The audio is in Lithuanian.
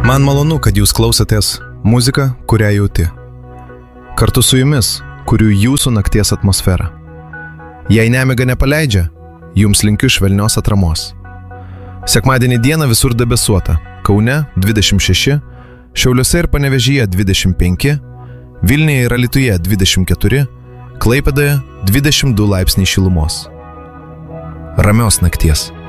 Man malonu, kad jūs klausotės muziką, kurią jauti. Kartu su jumis kuriu jūsų nakties atmosferą. Jei nemiga nepaleidžia, jums linkiu švelnios atramos. Sekmadienį dieną visur debesuota. Kaune 26, Šiauliuose ir Panevėžyje 25, Vilniuje ir Alytuje 24, Klaipėdoje 22 laipsniai šilumos. Ramios nakties.